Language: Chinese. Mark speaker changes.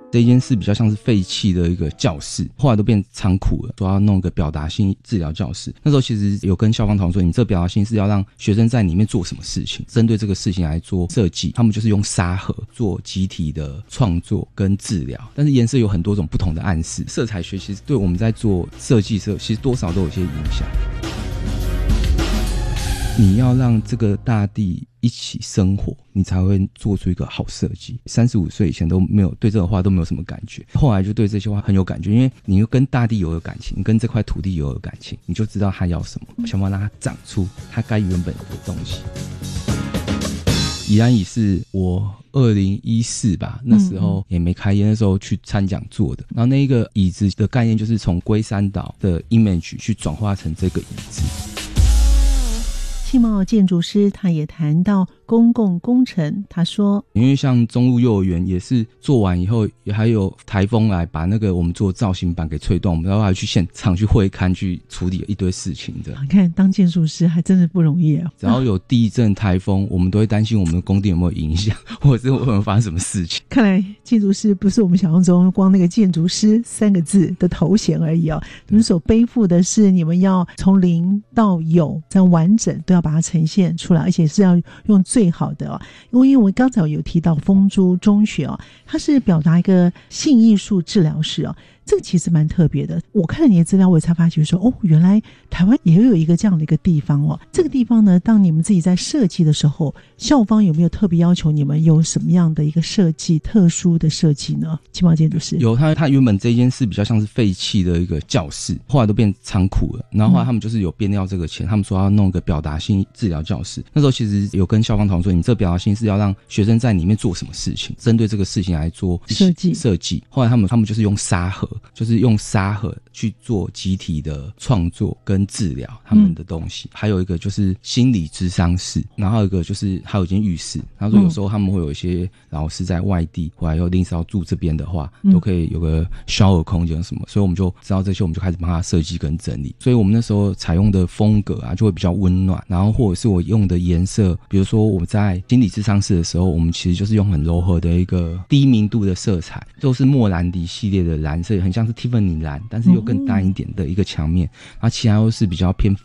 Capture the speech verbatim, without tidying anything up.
Speaker 1: 这间是比较像是废弃的一个教室，后来都变仓库了，说要弄个表达性治疗教室。那时候其实有跟校方讨论说，你这表达性是要让学生在里面做什么事情，针对这个事情来做设计。他们就是用沙盒做集体的创作跟治疗，但是颜色有很多种不同的暗示。色彩学其实对我们在做设计的时候，其实多少都有些影响。你要让这个大地一起生活，你才会做出一个好设计。三十五岁以前都没有对这个话都没有什么感觉，后来就对这些话很有感觉，因为你又跟大地有了感情，你跟这块土地有了感情，你就知道它要什么，想办法让它长出它该原本的东西。宜兰椅是我二零一四吧，那时候也没开业，那时候去参讲做的。然后那一个椅子的概念就是从龟山岛的 image 去转化成这个椅子。
Speaker 2: 庆茂建筑师他也谈到公共工程，他说
Speaker 1: 因为像中路幼儿园也是做完以后也还有台风来把那个我们做造型板给吹断，我们然后还去现场去会勘去处理一堆事情的。
Speaker 2: 你看当建筑师还真的不容易啊！
Speaker 1: 只要有地震台风我们都会担心我们的工地有没有影响，或者是会不会发生什么事情。
Speaker 2: 看来建筑师不是我们想象中光那个建筑师三个字的头衔而已啊，你们所背负的是你们要从零到有这样完整都要把它呈现出来，而且是要用最好的哦。因为我刚才有提到丰珠中学哦，它是表达一个性艺术治疗室哦，这个其实蛮特别的。我看了你的资料，我也才发觉说，哦，原来台湾也有一个这样的一个地方哦。这个地方呢，当你们自己在设计的时候，校方有没有特别要求你们有什么样的一个设计，特殊的设计呢？庆茂建筑师
Speaker 1: 有，他他原本这间是比较像是废弃的一个教室，后来都变仓库了。然后后来他们就是有变掉这个钱，他们说要弄个表达性治疗教室。那时候其实有跟校方讨论说，你这表达性是要让学生在里面做什么事情，针对这个事情来做设计设计。后来他们他们就是用沙盒，就是用沙盒去做集体的创作跟治疗他们的东西。嗯、还有一个就是心理咨商室，然后还有一个就是还有一间浴室。他说有时候他们会有一些老师在外地，或者又临时要住这边的话，嗯、都可以有个 shower 空间什么，所以我们就知道这些，我们就开始帮他设计跟整理。所以我们那时候采用的风格啊，就会比较温暖，然后或者是我用的颜色，比如说我在心理咨商室的时候，我们其实就是用很柔和的一个低明度的色彩，都是莫兰迪系列的蓝色，很像是 Tiffany 蓝，但是又更淡一点的一个墙面，然后其他都是比较偏